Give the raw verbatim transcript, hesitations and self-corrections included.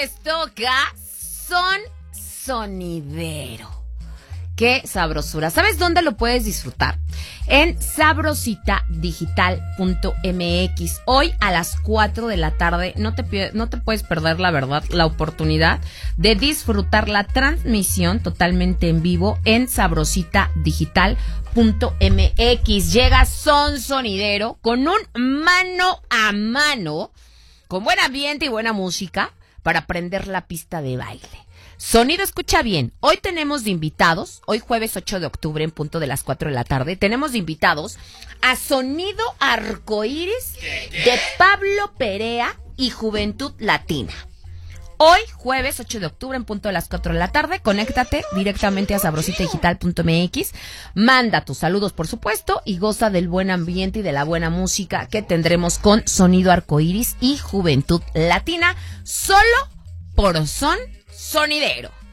les toca Son Sonidero. ¡Qué sabrosura! ¿Sabes dónde lo puedes disfrutar? En sabrosita digital punto m x. Hoy a las cuatro de la tarde, no te, no te puedes perder, la verdad, la oportunidad de disfrutar la transmisión totalmente en vivo en sabrosita digital punto m x. Llega Son Sonidero con un mano a mano, con buen ambiente y buena música para prender la pista de baile. Sonido, escucha bien, hoy tenemos de invitados, hoy jueves ocho de octubre en punto de las cuatro de la tarde, tenemos de invitados a Sonido Arcoíris de Pablo Perea y Juventud Latina. Hoy jueves ocho de octubre en punto de las cuatro de la tarde, conéctate directamente a sabrosita digital punto m x, manda tus saludos por supuesto y goza del buen ambiente y de la buena música que tendremos con Sonido Arcoíris y Juventud Latina, solo por Son Sonidero.